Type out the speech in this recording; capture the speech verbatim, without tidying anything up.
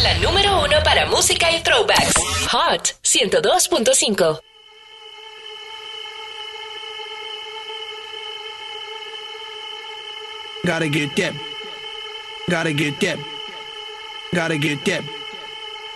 La número uno para música y throwbacks. Hot ciento dos punto cinco. Gotta get that. Gotta get that. Gotta get that.